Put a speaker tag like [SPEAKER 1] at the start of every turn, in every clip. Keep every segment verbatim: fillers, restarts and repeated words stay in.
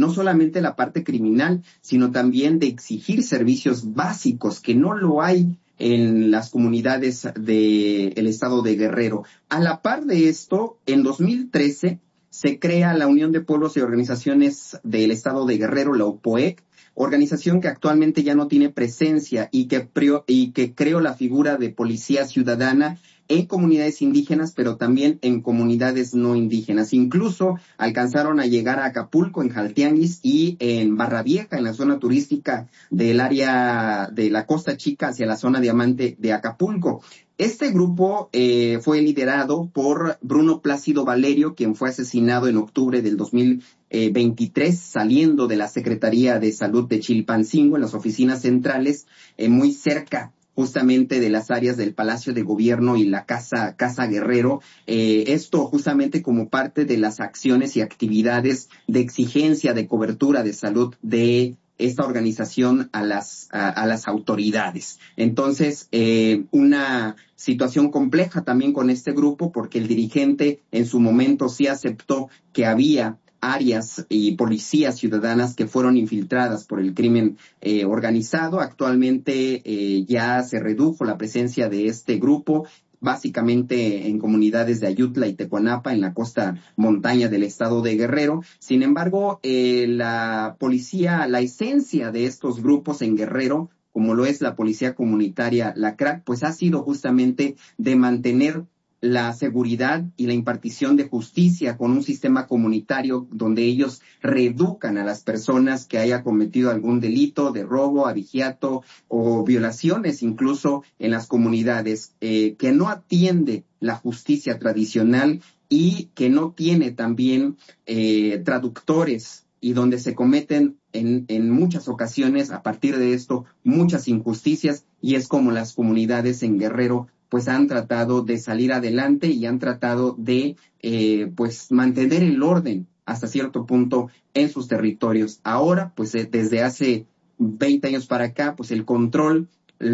[SPEAKER 1] no solamente la parte criminal, sino también de exigir servicios básicos, que no lo hay en las comunidades del estado de Guerrero. A la par de esto, en dos mil trece se crea la Unión de Pueblos y Organizaciones del estado de Guerrero, la U P O E C, organización que actualmente ya no tiene presencia y que, y que creó la figura de policía ciudadana en comunidades indígenas, pero también en comunidades no indígenas. Incluso alcanzaron a llegar a Acapulco, en Jaltianguis, y en Barra Vieja, en la zona turística del área de la Costa Chica hacia la zona diamante de Acapulco. Este grupo eh, fue liderado por Bruno Plácido Valerio, quien fue asesinado en octubre del dos mil veintitrés, saliendo de la Secretaría de Salud de Chilpancingo, en las oficinas centrales, eh, muy cerca justamente de las áreas del Palacio de Gobierno y la Casa, Casa Guerrero. Eh, esto justamente como parte de las acciones y actividades de exigencia de cobertura de salud de esta organización a las, a, a las autoridades. Entonces, eh, una situación compleja también con este grupo, porque el dirigente en su momento sí aceptó que había áreas y policías ciudadanas que fueron infiltradas por el crimen eh, organizado. Actualmente eh, ya se redujo la presencia de este grupo, básicamente en comunidades de Ayutla y Tecuanapa, en la costa montaña del estado de Guerrero. Sin embargo, eh, la policía, la esencia de estos grupos en Guerrero, como lo es la policía comunitaria, la C R A C, pues ha sido justamente de mantener la seguridad y la impartición de justicia con un sistema comunitario donde ellos reeducan a las personas que haya cometido algún delito de robo, abigeato o violaciones incluso en las comunidades, eh, que no atiende la justicia tradicional y que no tiene también eh, traductores, y donde se cometen en, en muchas ocasiones a partir de esto muchas injusticias, y es como las comunidades en Guerrero pues han tratado de salir adelante y han tratado de eh, pues mantener el orden hasta cierto punto en sus territorios. Ahora, pues eh, desde hace veinte años para acá, pues el control,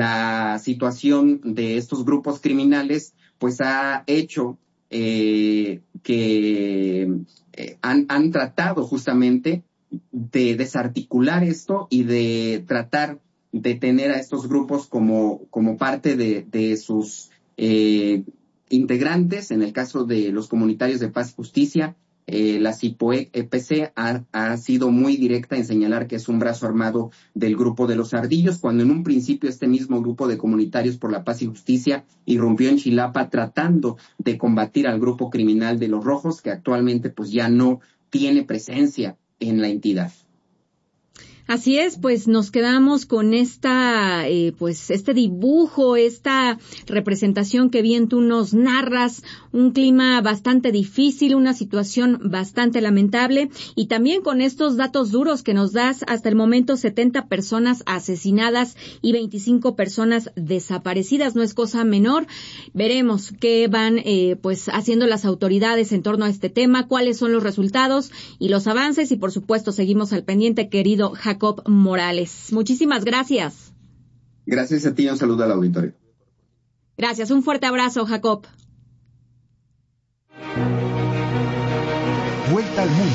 [SPEAKER 1] la situación de estos grupos criminales, pues ha hecho eh, que eh, han, han tratado justamente de desarticular esto y de tratar de tener a estos grupos como, como parte de, de sus eh, integrantes. En el caso de los comunitarios de Paz y Justicia, eh, la C I P O E C ha, ha sido muy directa en señalar que es un brazo armado del grupo de los Ardillos, cuando en un principio este mismo grupo de comunitarios por la Paz y Justicia irrumpió en Chilapa tratando de combatir al grupo criminal de los Rojos, que actualmente pues ya no tiene presencia en la entidad.
[SPEAKER 2] Así es, pues nos quedamos con esta, eh, pues este dibujo, esta representación que bien tú nos narras, un clima bastante difícil, una situación bastante lamentable, y también con estos datos duros que nos das, hasta el momento setenta personas asesinadas y veinticinco personas desaparecidas, no es cosa menor. Veremos qué van eh, pues haciendo las autoridades en torno a este tema, cuáles son los resultados y los avances, y por supuesto seguimos al pendiente, querido Jacob Morales. Muchísimas gracias.
[SPEAKER 1] Gracias a ti, un saludo al auditorio.
[SPEAKER 2] Gracias, un fuerte abrazo, Jacob.
[SPEAKER 3] Vuelta al mundo.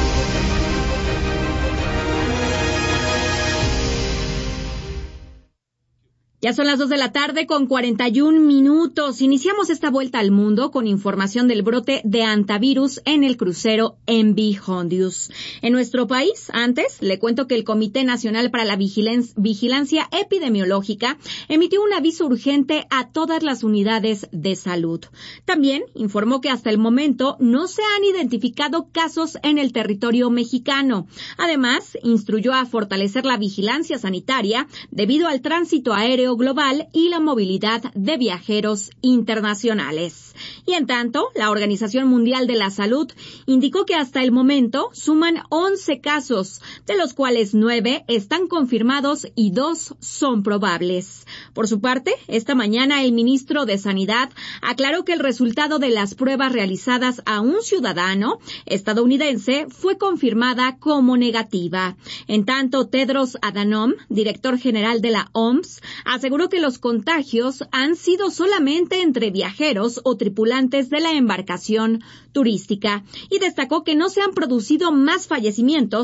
[SPEAKER 2] Ya son las dos de la tarde con cuarenta y un minutos. Iniciamos esta vuelta al mundo con información del brote de hantavirus en el crucero M V Hondius. En nuestro país, antes, le cuento que el Comité Nacional para la Vigilan- Vigilancia Epidemiológica emitió un aviso urgente a todas las unidades de salud. También informó que hasta el momento no se han identificado casos en el territorio mexicano. Además, instruyó a fortalecer la vigilancia sanitaria debido al tránsito aéreo global y la movilidad de viajeros internacionales. Y en tanto, la Organización Mundial de la Salud indicó que hasta el momento suman once casos, de los cuales nueve están confirmados y dos son probables. Por su parte, esta mañana el ministro de Sanidad aclaró que el resultado de las pruebas realizadas a un ciudadano estadounidense fue confirmada como negativa. En tanto, Tedros Adhanom, director general de la O M S, aseguró que los contagios han sido solamente entre viajeros o tripulantes de la embarcación turística y destacó que no se han producido más fallecimientos